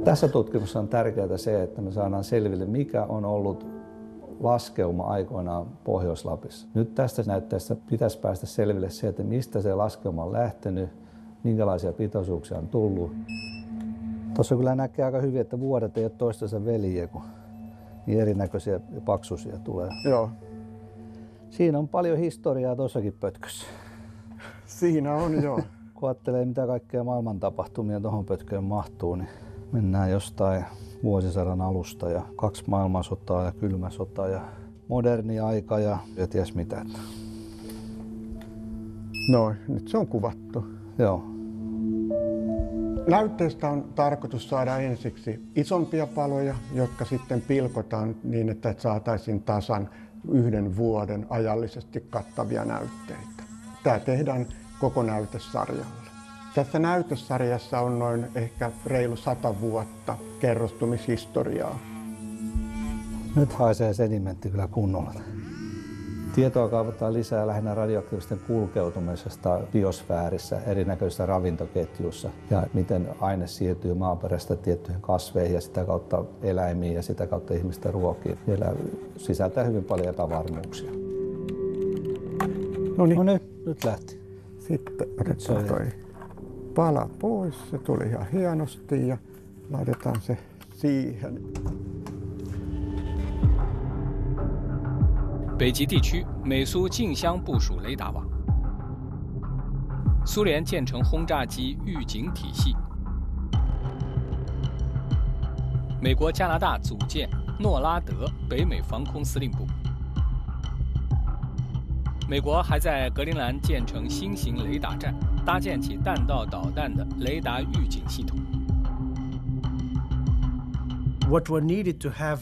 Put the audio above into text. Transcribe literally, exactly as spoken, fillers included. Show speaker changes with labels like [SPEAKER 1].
[SPEAKER 1] Tässä tutkimuksessa on tärkeää se, että me saadaan selville, mikä on ollut laskeuma aikoinaan Pohjois-Lapissa. Nyt tästä näytteestä pitäisi päästä selville se, että mistä se laskeuma on lähtenyt, minkälaisia pitoisuuksia on tullut. Tuossa kyllä näkee aika hyvin, että vuodet ei ole toistensa veljiä, kun niin erinäköisiä ja paksuisia tulee.
[SPEAKER 2] Joo.
[SPEAKER 1] Siinä on paljon historiaa tuossakin pötkössä.
[SPEAKER 2] Siinä on, joo.
[SPEAKER 1] Kun ajattelee, mitä kaikkea maailman tapahtumia tuohon pötköön mahtuu, niin mennään jostain vuosisadan alusta ja kaksi maailmansotaa ja kylmä sota ja moderni aika ja, ja ties mitä.
[SPEAKER 2] No, nyt se on kuvattu.
[SPEAKER 1] Joo.
[SPEAKER 2] Näytteestä on tarkoitus saada ensiksi isompia paloja, jotka sitten pilkotaan niin, että saataisiin tasan yhden vuoden ajallisesti kattavia näytteitä. Tämä tehdään koko näytesarjalle. Tässä näytesarjassa on noin ehkä reilu sata vuotta kerrostumishistoriaa.
[SPEAKER 1] Nyt haisee sedimentti kyllä kunnolla. Tietoa kaivataan lisää lähinnä radioaktiivisten kulkeutumisesta biosfäärissä, erinäköisissä ravintoketjuissa ja miten aine siirtyy maaperästä tiettyihin kasveihin ja sitä kautta eläimiin ja sitä kautta ihmisten ruokiin. Vielä sisältää hyvin paljon epävarmuuksia.
[SPEAKER 2] No niin,
[SPEAKER 1] no nyt, nyt lähti.
[SPEAKER 2] Sitten otetaan toi pala pois, se tuli ihan hienosti ja laitetaan se siihen.
[SPEAKER 3] 北极地区，美苏竞相部署雷达网。苏联建成轰炸机预警体系。美国、加拿大组建诺拉德北美防空司令部。美国还在格陵兰建成新型雷达站，搭建起弹道导弹的雷达预警系统。
[SPEAKER 4] What we needed to have